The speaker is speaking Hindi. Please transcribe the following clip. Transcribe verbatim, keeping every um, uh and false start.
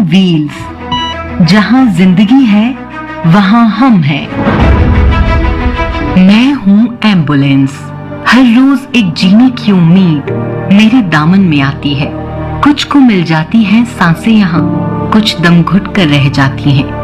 व्हील्स, जहां जिंदगी है वहां हम हैं। मैं हूं एम्बुलेंस। हर रोज एक जीने की उम्मीद मेरे दामन में आती है। कुछ को मिल जाती हैं सांसें यहाँ, कुछ दम घुट कर रह जाती हैं।